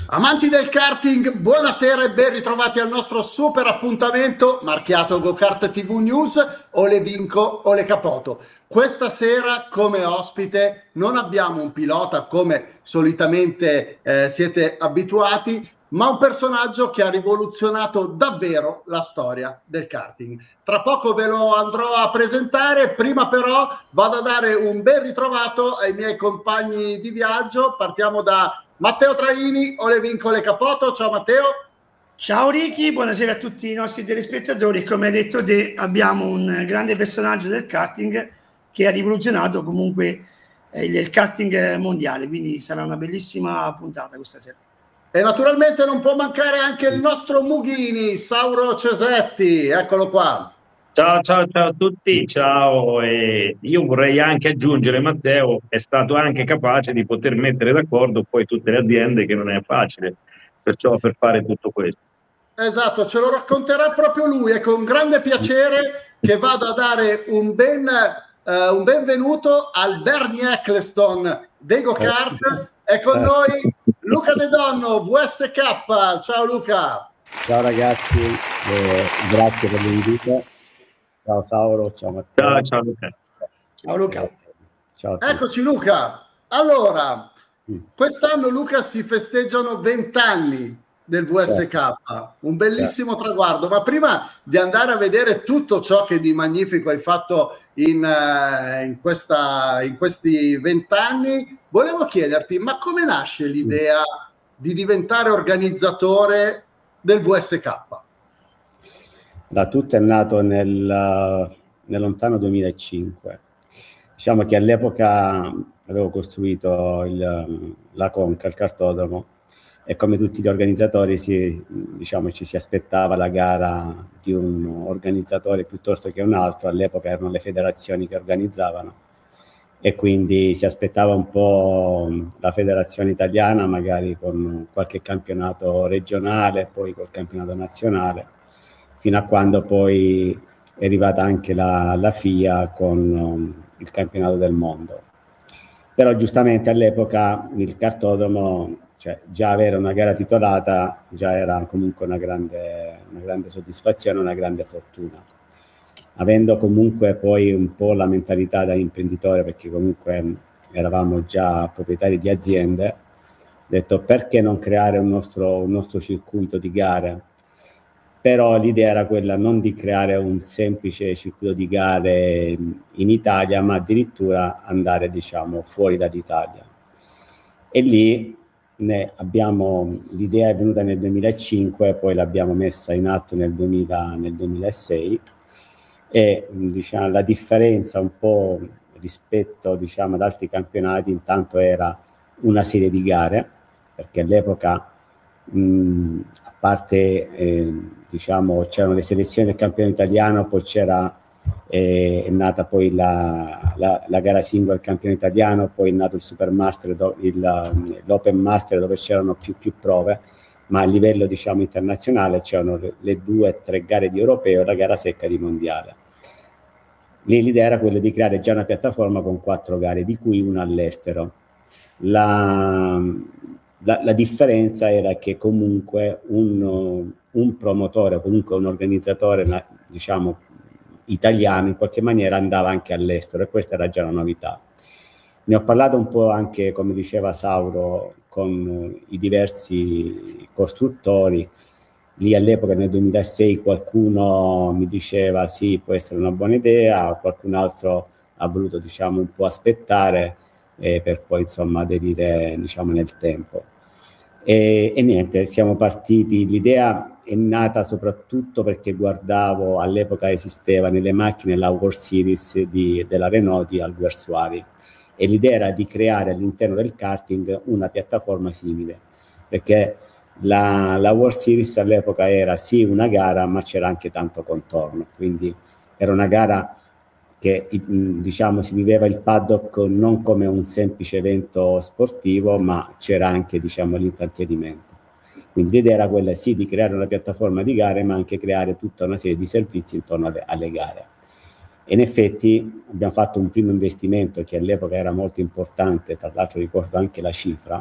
Amanti del karting, buonasera e ben ritrovati al nostro super appuntamento marchiato Go Kart TV News, o le vinco o le capoto. Questa sera come ospite non abbiamo un pilota come solitamente siete abituati, ma un personaggio che ha rivoluzionato davvero la storia del karting. Tra poco ve lo andrò a presentare, prima però vado a dare un ben ritrovato ai miei compagni di viaggio. Partiamo da Matteo Traini, o le vinco le capoto. Ciao Matteo. Ciao Ricky, buonasera a tutti i nostri telespettatori. Come hai detto te, abbiamo un grande personaggio del karting che ha rivoluzionato comunque il karting mondiale, quindi sarà una bellissima puntata questa sera. E naturalmente non può mancare anche il nostro Mughini, Sauro Cesetti, eccolo qua. Ciao a tutti, ciao. Io vorrei anche aggiungere, Matteo è stato anche capace di poter mettere d'accordo poi tutte le aziende, che non è facile, perciò per fare tutto questo. Esatto, ce lo racconterà proprio lui, e con grande piacere che vado a dare un benvenuto al Bernie Eccleston dei Go Kart. È con noi Luca De Donno, VSK. Ciao Luca. Ciao ragazzi, grazie per l'invito. Ciao Sauro, ciao Matteo. Ciao Luca. Ciao Luca. Ciao a tutti. Eccoci Luca. Allora, quest'anno Luca si festeggiano 20 anni del VSK, un bellissimo traguardo, ma prima di andare a vedere tutto ciò che di magnifico hai fatto in questi 20 anni, volevo chiederti, ma come nasce l'idea di diventare organizzatore del VSK? Tutto è nato nel lontano 2005. Diciamo che all'epoca avevo costruito la Conca, il cartodromo, e come tutti gli organizzatori ci si aspettava la gara di un organizzatore piuttosto che un altro. All'epoca erano le federazioni che organizzavano, e quindi si aspettava un po' la federazione italiana, magari con qualche campionato regionale, poi col campionato nazionale, fino a quando poi è arrivata anche la FIA con il campionato del mondo. Però giustamente all'epoca il cartodromo, già avere una gara titolata già era comunque una grande soddisfazione, una grande fortuna. Avendo comunque poi un po' la mentalità da imprenditore, perché comunque eravamo già proprietari di aziende, ho detto perché non creare un nostro circuito di gare. Però l'idea era quella non di creare un semplice circuito di gare in Italia, ma addirittura andare fuori dall'Italia. E lì l'idea è venuta nel 2005, poi l'abbiamo messa in atto nel 2006, e la differenza un po' rispetto ad altri campionati intanto era una serie di gare, perché all'epoca a parte c'erano le selezioni del campionato italiano, poi è nata poi la gara singola del campionato italiano, poi è nato il Supermaster, l'Open Master, dove c'erano più prove, ma a livello internazionale c'erano le 2 o 3 gare di europeo e la gara secca di mondiale. Lì l'idea era quella di creare già una piattaforma con 4 gare, di cui una all'estero. La differenza era che comunque un promotore, comunque un organizzatore italiano, in qualche maniera andava anche all'estero, e questa era già una novità. Ne ho parlato un po' anche, come diceva Sauro, con i diversi costruttori. Lì all'epoca, nel 2006, qualcuno mi diceva sì, può essere una buona idea, qualcun altro ha voluto un po' aspettare per poi aderire nel tempo. E niente, siamo partiti. L'idea è nata soprattutto perché guardavo, all'epoca esisteva nelle macchine la World Series della Renault di Alguersuari, e l'idea era di creare all'interno del karting una piattaforma simile, perché la World Series all'epoca era sì una gara, ma c'era anche tanto contorno, quindi era una gara che si viveva il paddock non come un semplice evento sportivo, ma c'era anche l'intrattenimento. Quindi l'idea era quella sì di creare una piattaforma di gare, ma anche creare tutta una serie di servizi intorno alle gare. E in effetti abbiamo fatto un primo investimento che all'epoca era molto importante, tra l'altro ricordo anche la cifra,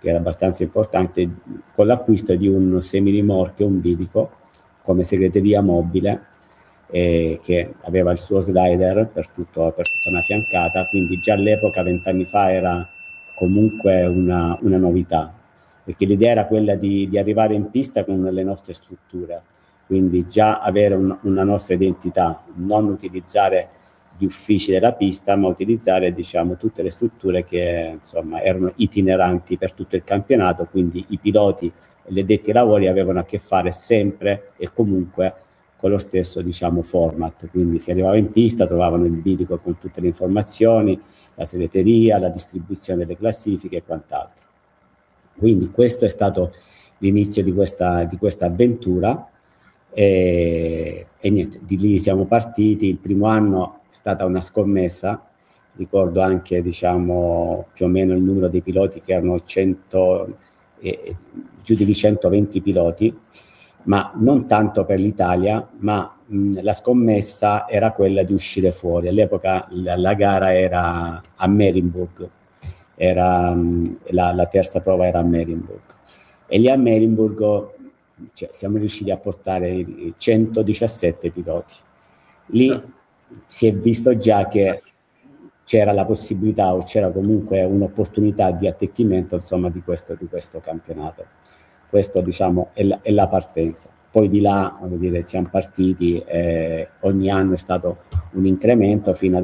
che era abbastanza importante, con l'acquisto di un semirimorchio, un bilico, come segreteria mobile, che aveva il suo slider per tutta una fiancata, quindi già all'epoca, 20 anni fa, era comunque una novità, perché l'idea era quella di arrivare in pista con le nostre strutture, quindi già avere una nostra identità, non utilizzare gli uffici della pista, ma utilizzare, diciamo, tutte le strutture che insomma erano itineranti per tutto il campionato, quindi i piloti e gli addetti ai lavori avevano a che fare sempre e comunque con lo stesso, diciamo, format, quindi si arrivava in pista, trovavano il bilico con tutte le informazioni, la segreteria, la distribuzione delle classifiche e quant'altro. Quindi questo è stato l'inizio di questa avventura e niente, di lì siamo partiti. Il primo anno è stata una scommessa, ricordo anche, diciamo, più o meno il numero dei piloti, che erano 100, giù di 120 piloti, ma non tanto per l'Italia, ma la scommessa era quella di uscire fuori. All'epoca la gara era a Merinburg, era, la terza prova era a Merinburg, e lì a Merinburg, cioè, siamo riusciti a portare 117 piloti. Lì si è visto già che c'era la possibilità, o c'era comunque un'opportunità di attecchimento, insomma, di questo campionato. Questo, diciamo, è la partenza. Poi di là, voglio dire, siamo partiti, ogni anno è stato un incremento fino ad